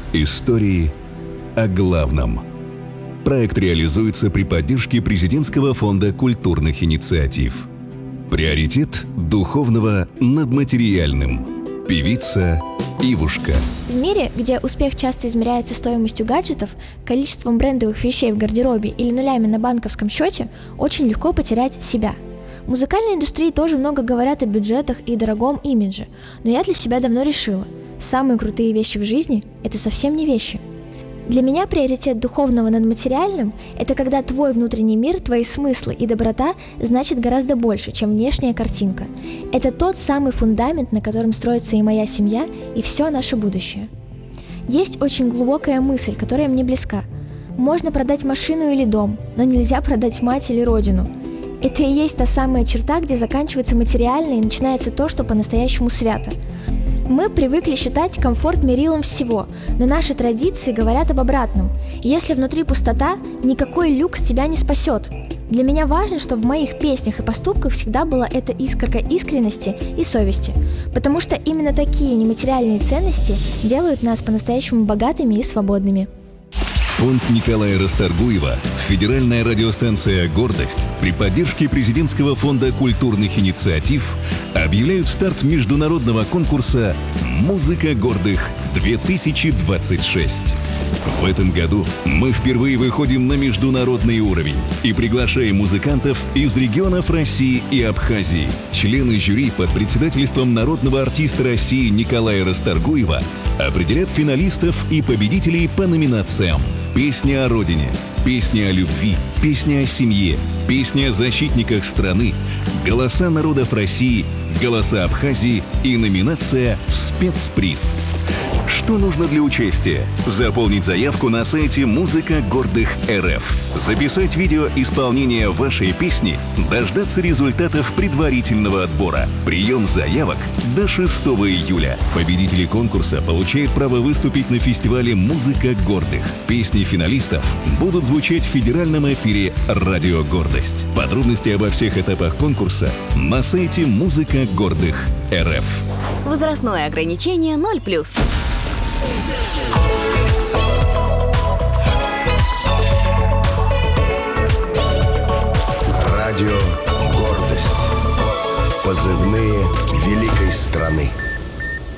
Истории о главном. Проект реализуется при поддержке Президентского фонда культурных инициатив. Приоритет духовного над материальным. Певица Ивушка. В мире, где успех часто измеряется стоимостью гаджетов, количеством брендовых вещей в гардеробе или нулями на банковском счете, очень легко потерять себя. В музыкальной индустрии тоже много говорят о бюджетах и дорогом имидже, но я для себя давно решила – самые крутые вещи в жизни – это совсем не вещи. Для меня приоритет духовного над материальным – это когда твой внутренний мир, твои смыслы и доброта значит гораздо больше, чем внешняя картинка. Это тот самый фундамент, на котором строится и моя семья, и все наше будущее. Есть очень глубокая мысль, которая мне близка. Можно продать машину или дом, но нельзя продать мать или родину. Это и есть та самая черта, где заканчивается материальное и начинается то, что по-настоящему свято. Мы привыкли считать комфорт мерилом всего, но наши традиции говорят об обратном. Если внутри пустота, никакой люкс тебя не спасет. Для меня важно, чтобы в моих песнях и поступках всегда была эта искорка искренности и совести, потому что именно такие нематериальные ценности делают нас по-настоящему богатыми и свободными. Фонд Николая Расторгуева, федеральная радиостанция «Гордость» при поддержке Президентского фонда культурных инициатив объявляют старт международного конкурса «Музыка гордых-2026». В этом году мы впервые выходим на международный уровень и приглашаем музыкантов из регионов России и Абхазии. Члены жюри под председательством народного артиста России Николая Расторгуева определят финалистов и победителей по номинациям: песня о родине, песня о любви, песня о семье, песня о защитниках страны, голоса народов России, голоса Абхазии и номинация «Спецприз». Что нужно для участия? Заполнить заявку на сайте «Музыка гордых РФ», записать видео исполнения вашей песни, дождаться результатов предварительного отбора. Прием заявок до 6 июля. Победители конкурса получают право выступить на фестивале «Музыка гордых». Песни финалистов будут звучать в федеральном эфире «Радио Гордость». Подробности обо всех этапах конкурса на сайте «Музыка гордых РФ». Возрастное ограничение 0+. Радио «Гордость». Позывные великой страны.